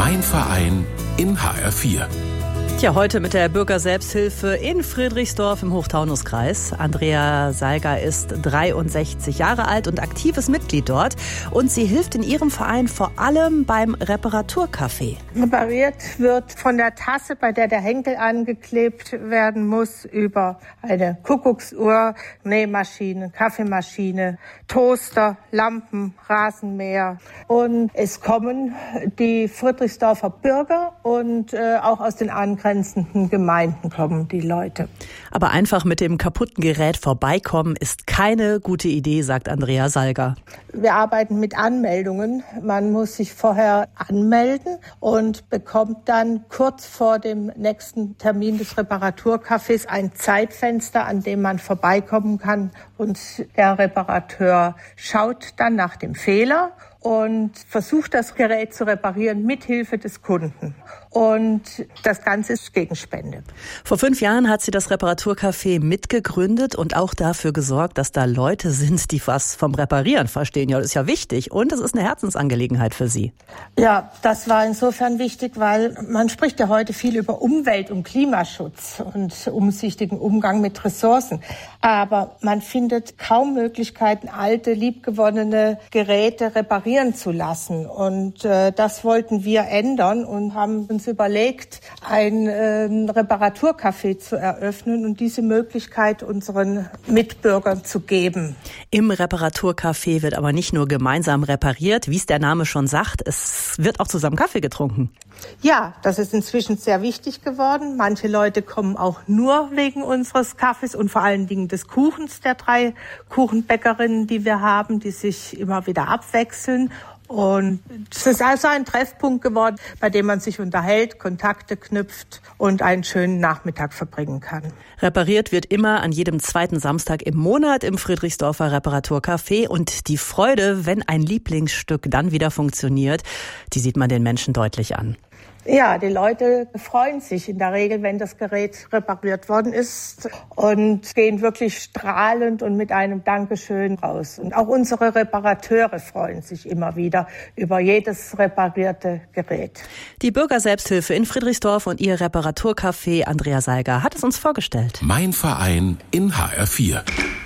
Mein Verein in HR4. Tja, heute mit der Bürgerselbsthilfe in Friedrichsdorf im Hochtaunuskreis. Andrea Seiger ist 63 Jahre alt und aktives Mitglied dort. Und sie hilft in ihrem Verein vor allem beim Reparaturcafé. Repariert wird von der Tasse, bei der der Henkel angeklebt werden muss, über eine Kuckucksuhr, Nähmaschine, Kaffeemaschine, Toaster, Lampen, Rasenmäher. Und es kommen die Friedrichsdorfer Bürger und auch aus den angrenzenden Gemeinden kommen die Leute. Aber einfach mit dem kaputten Gerät vorbeikommen ist keine gute Idee, sagt Andrea Seiger. Wir arbeiten mit Anmeldungen. Man muss sich vorher anmelden und bekommt dann kurz vor dem nächsten Termin des Reparaturcafés ein Zeitfenster, an dem man vorbeikommen kann. Und der Reparateur schaut dann nach dem Fehler und versucht, das Gerät zu reparieren mit Hilfe des Kunden. Und das Ganze ist gegen Spende. Vor 5 Jahren hat sie das Reparaturcafé mitgegründet und auch dafür gesorgt, dass da Leute sind, die was vom Reparieren verstehen. Ja, das ist ja wichtig und es ist eine Herzensangelegenheit für sie. Ja, das war insofern wichtig, weil man spricht ja heute viel über Umwelt- und Klimaschutz und umsichtigen Umgang mit Ressourcen. Aber man findet kaum Möglichkeiten, alte, liebgewonnene Geräte reparieren zu lassen. Und das wollten wir ändern und haben uns überlegt, ein Reparaturcafé zu eröffnen und diese Möglichkeit unseren Mitbürgern zu geben. Im Reparaturcafé wird aber nicht nur gemeinsam repariert, wie es der Name schon sagt, es wird auch zusammen Kaffee getrunken. Ja, das ist inzwischen sehr wichtig geworden. Manche Leute kommen auch nur wegen unseres Kaffees und vor allen Dingen des Kuchens der 3 Kuchenbäckerinnen, die wir haben, die sich immer wieder abwechseln. Und es ist also ein Treffpunkt geworden, bei dem man sich unterhält, Kontakte knüpft und einen schönen Nachmittag verbringen kann. Repariert wird immer an jedem 2. Samstag im Monat im Friedrichsdorfer Reparaturcafé. Und die Freude, wenn ein Lieblingsstück dann wieder funktioniert, die sieht man den Menschen deutlich an. Ja, die Leute freuen sich in der Regel, wenn das Gerät repariert worden ist und gehen wirklich strahlend und mit einem Dankeschön raus. Und auch unsere Reparateure freuen sich immer wieder über jedes reparierte Gerät. Die Bürgerselbsthilfe in Friedrichsdorf und ihr Reparaturcafé Andrea Seiger hat es uns vorgestellt. Mein Verein in HR4.